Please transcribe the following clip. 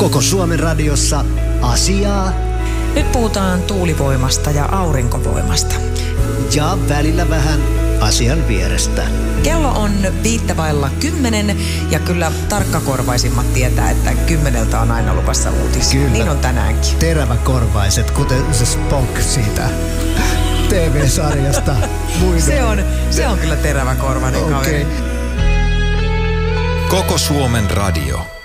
Koko Suomen radiossa asiaa Nyt puhutaan tuulivoimasta ja aurinkovoimasta. ja välillä vähän asian vierestä. Kello on 9:05 ja kyllä tarkkakorvaisimmat tietää, että 10 on aina luvassa uutisia. Kyllä. Niin on tänäänkin. Teräväkorvaiset, kuten se Spock siitä TV-sarjasta. Se on kyllä teräväkorvainen kaveri. Okei. Koko Suomen radio.